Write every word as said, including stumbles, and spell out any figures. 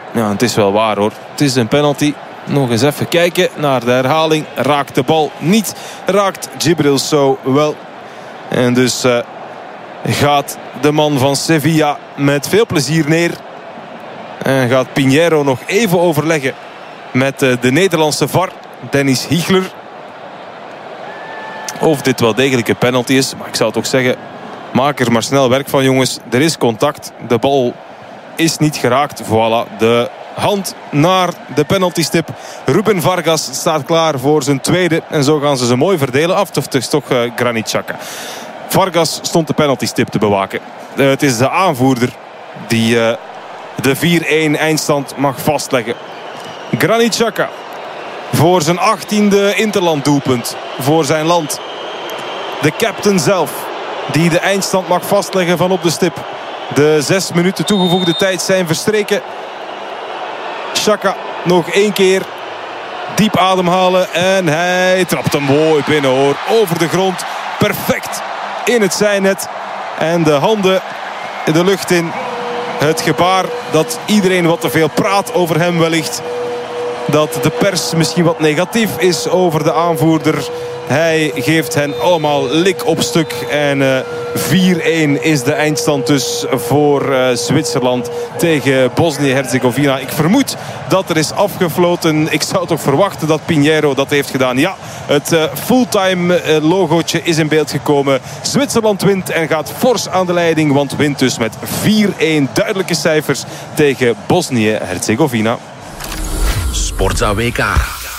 Ja, het is wel waar hoor. Het is een penalty. Nog eens even kijken naar de herhaling. Raakt de bal niet. Raakt Djibril Sow wel. En dus uh, gaat de man van Sevilla met veel plezier neer. En gaat Pinheiro nog even overleggen met uh, de Nederlandse V A R. Dennis Hiegler. Of dit wel degelijk een penalty is. Maar ik zou toch zeggen, maak er maar snel werk van jongens. Er is contact. De bal is niet geraakt. Voilà, de hand naar de penaltystip. Ruben Vargas staat klaar voor zijn tweede. En zo gaan ze ze mooi verdelen. Af, het is toch uh, Granit Xhaka. Vargas stond de penaltystip te bewaken. Uh, het is de aanvoerder die uh, de vier-een eindstand mag vastleggen. Granit Xhaka. Voor zijn achttiende interland doelpunt. Voor zijn land. De captain zelf. Die de eindstand mag vastleggen van op de stip. De zes minuten toegevoegde tijd zijn verstreken. Xhaka nog één keer. Diep ademhalen. En hij trapt hem mooi binnen hoor. Over de grond. Perfect in het zijnet. En de handen de lucht in. Het gebaar dat iedereen wat te veel praat over hem wellicht. Dat de pers misschien wat negatief is over de aanvoerder. Hij geeft hen allemaal lik op stuk. En uh, vier-een is de eindstand dus voor uh, Zwitserland tegen Bosnië-Herzegovina. Ik vermoed dat er is afgefloten. Ik zou toch verwachten dat Pinheiro dat heeft gedaan. Ja, het uh, fulltime uh, logootje is in beeld gekomen. Zwitserland wint en gaat fors aan de leiding. Want wint dus met vier-een. Duidelijke cijfers tegen Bosnië-Herzegovina. Sportza W K.